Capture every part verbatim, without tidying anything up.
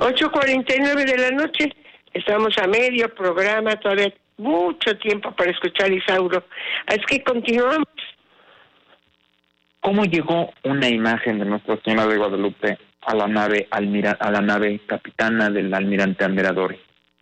ocho cuarenta y nueve de la noche, estamos a medio programa, todavía mucho tiempo para escuchar Isauro. Así que continuamos. ¿Cómo llegó una imagen de Nuestra Señora de Guadalupe a la nave almira, a la nave capitana del almirante Andrea Doria?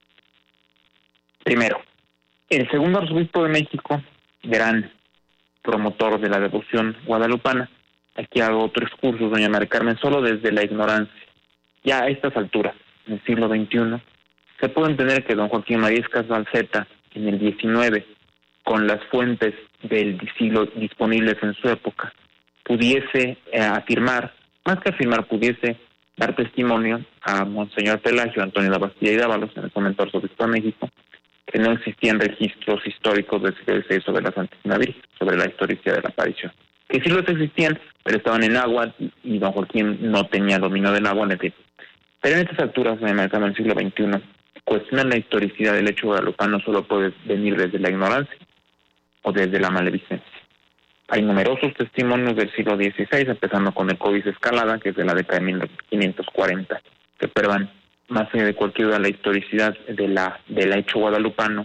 Primero, el segundo arzobispo de México, gran promotor de la devoción guadalupana, aquí hago otro excurso, doña María Carmen, solo desde la ignorancia. Ya a estas alturas, en el siglo veintiuno, se puede entender que don Joaquín Maríescas Balceta, en el diecinueve, con las fuentes del siglo disponibles en su época, pudiese eh, afirmar, más que afirmar, pudiese dar testimonio a Monseñor Pelagio Antonio de la Bastilla y Dávalos, en el momento arzobispo de México, que no existían registros históricos del siglo dieciséis sobre la Santísima Virgen, sobre la historicidad de la aparición. Que sí los existían, pero estaban en agua y don Joaquín no tenía dominio del agua, en fin. Pero en estas alturas, en el siglo veintiuno, cuestionar la historicidad del hecho guadalupano solo puede venir desde la ignorancia o desde la maledicencia. Hay numerosos testimonios del siglo dieciséis, empezando con el Códice Escalada, que es de la década de mil quinientos cuarenta, que prueban más allá de cualquier duda la historicidad de la del hecho guadalupano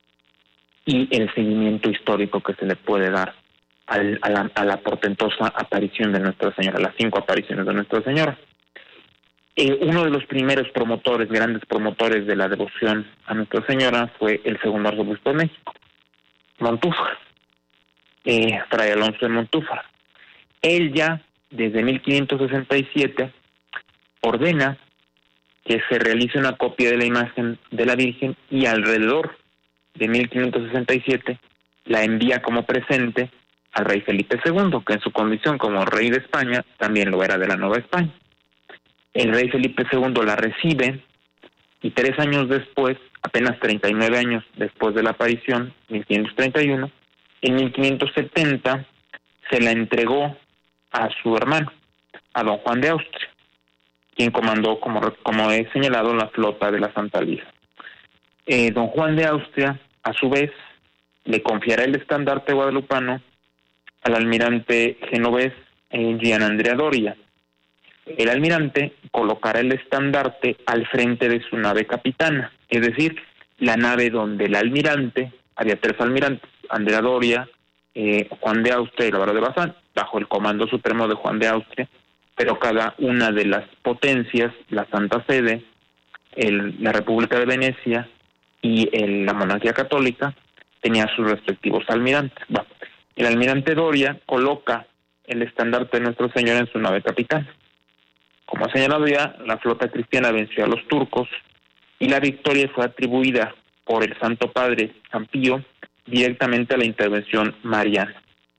y el seguimiento histórico que se le puede dar al, a, la, a la portentosa aparición de Nuestra Señora, las cinco apariciones de Nuestra Señora. Eh, uno de los primeros promotores, grandes promotores de la devoción a Nuestra Señora fue el segundo arzobispo de México, Montúfar, eh, Fray Alonso de Montúfar. Él ya, desde mil quinientos sesenta y siete, ordena que se realice una copia de la imagen de la Virgen y alrededor de mil quinientos sesenta y siete la envía como presente al rey Felipe segundo, que en su condición como rey de España también lo era de la Nueva España. El rey Felipe segundo la recibe y tres años después, apenas treinta y nueve años después de la aparición, mil quinientos treinta y uno, en mil quinientos setenta se la entregó a su hermano, a don Juan de Austria, quien comandó, como, como he señalado, la flota de la Santa Liga. Eh, don Juan de Austria, a su vez, le confiará el estandarte guadalupano al almirante genovés eh, Gianandrea Doria. El almirante colocará el estandarte al frente de su nave capitana, es decir, la nave donde el almirante, había tres almirantes, Andrea Doria, eh, Juan de Austria y Álvaro de Bazán, bajo el comando supremo de Juan de Austria, pero cada una de las potencias, la Santa Sede, el, la República de Venecia y el, la monarquía católica, tenía sus respectivos almirantes. Bueno, el almirante Doria coloca el estandarte de Nuestra Señora en su nave capitana. Como ha señalado ya, la flota cristiana venció a los turcos y la victoria fue atribuida por el Santo Padre San Pío directamente a la intervención mariana.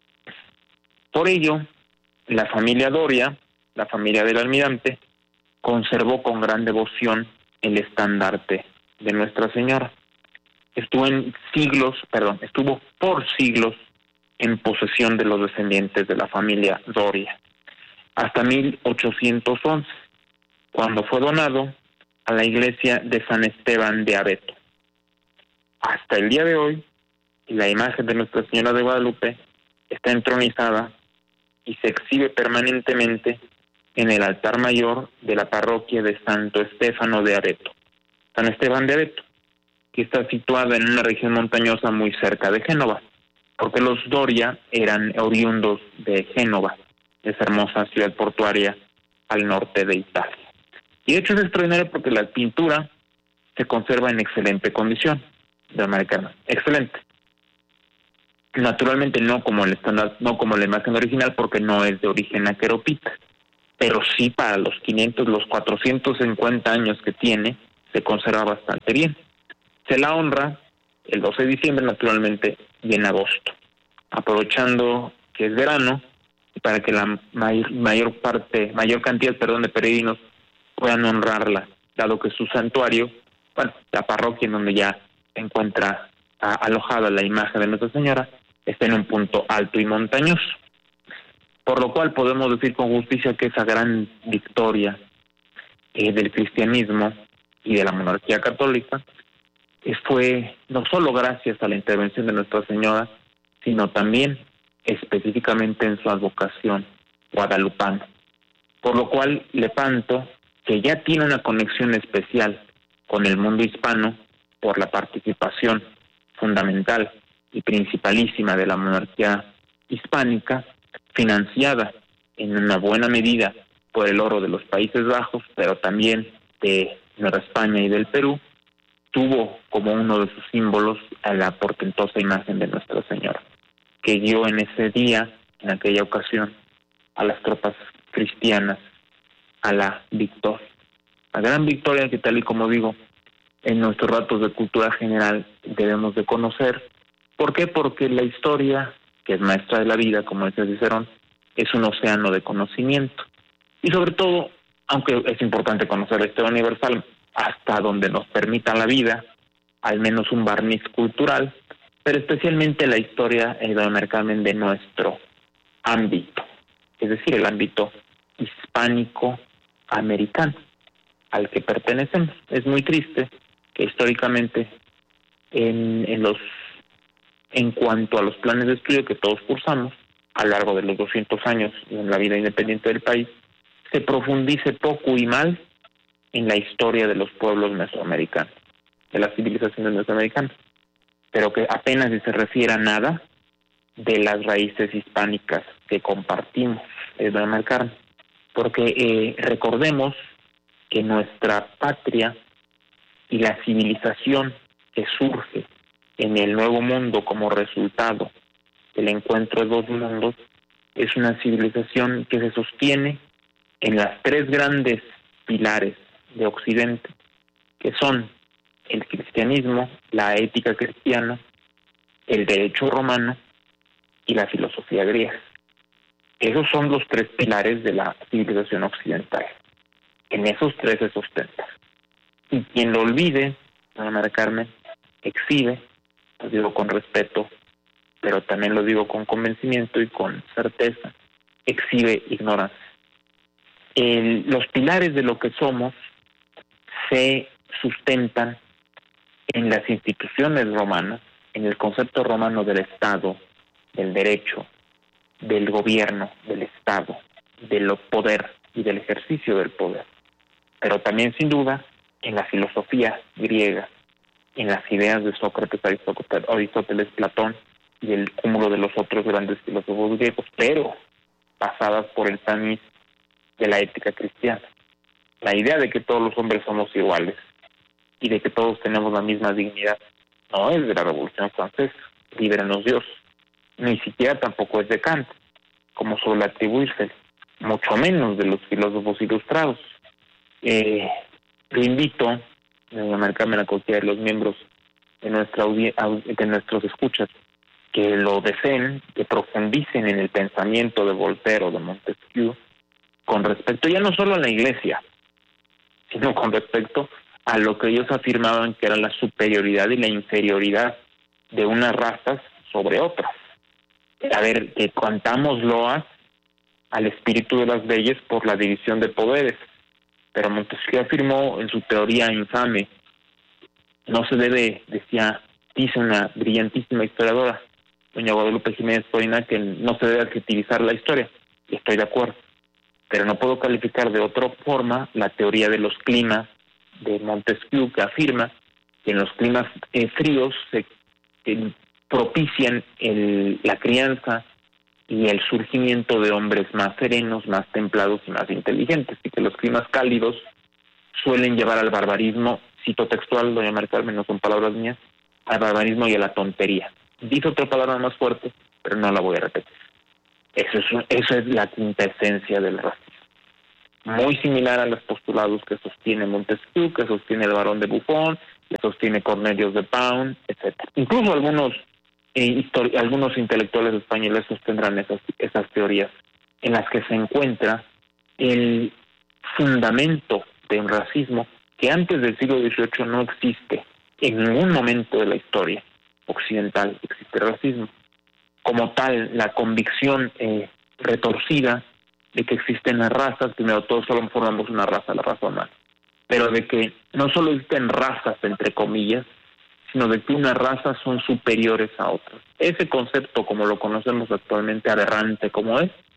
Por ello, la familia Doria, la familia del almirante, conservó con gran devoción el estandarte de Nuestra Señora. Estuvo en siglos, perdón, estuvo por siglos en posesión de los descendientes de la familia Doria, hasta mil ochocientos once, cuando fue donado a la iglesia de San Esteban de Abeto. Hasta el día de hoy, la imagen de Nuestra Señora de Guadalupe está entronizada y se exhibe permanentemente en el altar mayor de la parroquia de Santo Estéfano de Abeto. San Esteban de Abeto, que está situada en una región montañosa muy cerca de Génova, porque los Doria eran oriundos de Génova, esa hermosa ciudad portuaria al norte de Italia. Y de hecho es extraordinario porque la pintura se conserva en excelente condición, de americana, excelente. Naturalmente no como el estándar, no como la imagen original, porque no es de origen aqueropita, pero sí para los quinientos, los cuatrocientos cincuenta años que tiene, se conserva bastante bien. Se la honra el doce de diciembre, naturalmente, y en agosto, aprovechando que es verano, y para que la mayor, mayor parte, mayor cantidad, perdón, de peregrinos puedan honrarla, dado que su santuario, bueno, la parroquia en donde ya se encuentra a, alojada la imagen de Nuestra Señora, está en un punto alto y montañoso. Por lo cual podemos decir con justicia que esa gran victoria eh, del cristianismo y de la monarquía católica eh, fue no solo gracias a la intervención de Nuestra Señora, sino también específicamente en su advocación guadalupana. Por lo cual Lepanto que ya tiene una conexión especial con el mundo hispano por la participación fundamental y principalísima de la monarquía hispánica, financiada en una buena medida por el oro de los Países Bajos, pero también de Nueva España y del Perú, tuvo como uno de sus símbolos a la portentosa imagen de Nuestra Señora, que guió en ese día, en aquella ocasión, a las tropas cristianas a la victoria. La gran victoria que, tal y como digo, en nuestros ratos de cultura general debemos de conocer. ¿Por qué? Porque la historia, que es maestra de la vida, como dice Cicerón, es un océano de conocimiento. Y sobre todo, aunque es importante conocer la historia universal hasta donde nos permita la vida, al menos un barniz cultural, pero especialmente la historia, eh, doña Carmen, de nuestro ámbito, es decir, el ámbito hispánico-americano al que pertenecemos. Es muy triste que históricamente en, en los en cuanto a los planes de estudio que todos cursamos a lo largo de los doscientos años en la vida independiente del país, se profundice poco y mal en la historia de los pueblos mesoamericanos, de las civilizaciones mesoamericanas, pero que apenas si se refiere a nada de las raíces hispánicas que compartimos, es de marcar, porque eh, recordemos que nuestra patria y la civilización que surge en el Nuevo Mundo como resultado del encuentro de dos mundos es una civilización que se sostiene en las tres grandes pilares de Occidente, que son el cristianismo, la ética cristiana, el derecho romano y la filosofía griega. Esos son los tres pilares de la civilización occidental. En esos tres se sustenta. Y quien lo olvide, doña María Carmen, exhibe, lo digo con respeto, pero también lo digo con convencimiento y con certeza, exhibe ignorancia. El, los pilares de lo que somos se sustentan en las instituciones romanas, en el concepto romano del Estado, del derecho, del gobierno, del Estado, del poder y del ejercicio del poder, pero también sin duda en la filosofía griega, en las ideas de Sócrates, Aristóteles, Aristóteles, Platón y el cúmulo de los otros grandes filósofos griegos, pero pasadas por el tamiz de la ética cristiana. La idea de que todos los hombres somos iguales y de que todos tenemos la misma dignidad no es de la Revolución Francesa, líbranos Dios, ni siquiera tampoco es de Kant, como suele atribuirse, mucho menos de los filósofos ilustrados. Eh, le invito, doña María Carmen, a cualquiera de los miembros de nuestra audi- de nuestros escuchas que lo deseen, que profundicen en el pensamiento de Voltaire o de Montesquieu con respecto ya no solo a la Iglesia, sino con respecto a lo que ellos afirmaban que era la superioridad y la inferioridad de unas razas sobre otras. A ver, que cantamos loas al espíritu de las leyes por la división de poderes, pero Montesquieu afirmó en su teoría infame, no se debe, decía, dice una brillantísima historiadora, doña Guadalupe Jiménez Corina, que no se debe adjetivizar la historia, y estoy de acuerdo, pero no puedo calificar de otra forma la teoría de los climas de Montesquieu, que afirma que en los climas eh, fríos se eh, propician el, la crianza y el surgimiento de hombres más serenos, más templados y más inteligentes, y que los climas cálidos suelen llevar al barbarismo, cito textual, doña María Carmen, no son palabras mías, al barbarismo y a la tontería. Dice otra palabra más fuerte, pero no la voy a repetir. Eso es, eso es la quinta esencia del racismo. Muy similar a los postulados que sostiene Montesquieu, que sostiene el Barón de Buffon, que sostiene Cornelius de Paun, etcétera. Incluso algunos eh, histori- algunos intelectuales españoles sostendrán esas, esas teorías en las que se encuentra el fundamento de un racismo que antes del siglo dieciocho no existe. En ningún momento de la historia occidental existe racismo. Como tal, la convicción eh, retorcida de que existen las razas, primero todos solo formamos una raza, la raza humana, pero de que no solo existen razas, entre comillas, sino de que unas razas son superiores a otras. Ese concepto, como lo conocemos actualmente, aberrante como es,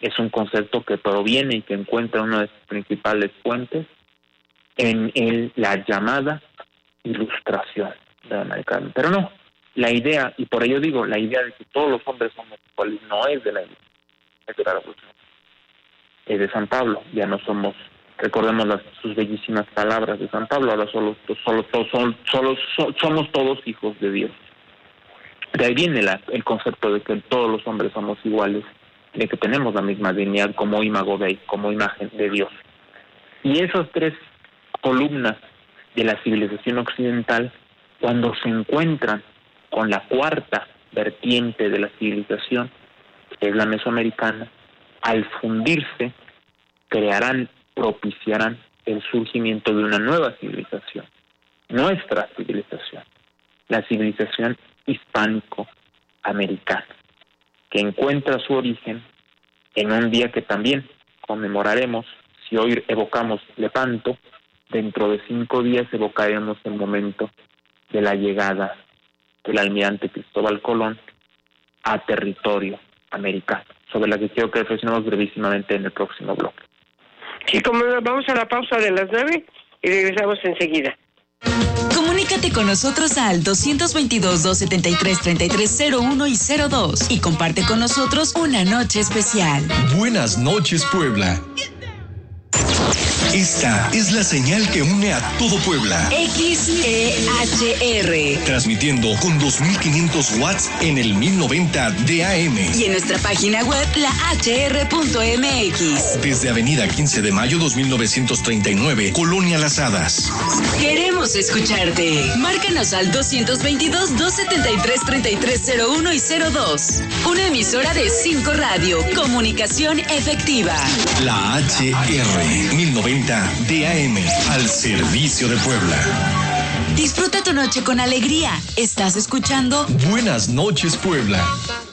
es un concepto que proviene y que encuentra una de sus principales fuentes en el, la llamada ilustración de Ana del Carmen. Pero no, la idea, y por ello digo, la idea de que todos los hombres somos iguales no es de la ilustración, es de la revolución. Es de San Pablo, ya no somos, recordemos las, sus bellísimas palabras de San Pablo, ahora solo, solo, solo, solo, solo so, somos todos hijos de Dios. De ahí viene la, el concepto de que todos los hombres somos iguales, de que tenemos la misma dignidad como imago Dei, como imagen de Dios. Y esas tres columnas de la civilización occidental, cuando se encuentran con la cuarta vertiente de la civilización, que es la mesoamericana, al fundirse, crearán, propiciarán el surgimiento de una nueva civilización, nuestra civilización, la civilización hispánico-americana, que encuentra su origen en un día que también conmemoraremos. Si hoy evocamos Lepanto, dentro de cinco días evocaremos el momento de la llegada del almirante Cristóbal Colón a territorio americano, sobre la que quiero que reflexionemos brevísimamente en el próximo bloque. Sí, como no, vamos a la pausa de las nueve y regresamos enseguida. Comunícate con nosotros al dos veintidós, doscientos setenta y tres, treinta y tres cero uno y cero dos y comparte con nosotros una noche especial. Buenas noches, Puebla. Esta es la señal que une a todo Puebla. X E H R. Transmitiendo con dos mil quinientos watts en el mil noventa de A M. Y en nuestra página web, la H R punto M X. Desde Avenida quince de mayo dos mil novecientos treinta y nueve, Colonia Las Hadas. Queremos escucharte. Márcanos al dos veintidós, doscientos setenta y tres, treinta y tres cero uno y cero dos. Una emisora de cinco Radio. Comunicación efectiva. La H R mil noventa de A M, al servicio de Puebla. Disfruta tu noche con alegría. Estás escuchando Buenas noches, Puebla.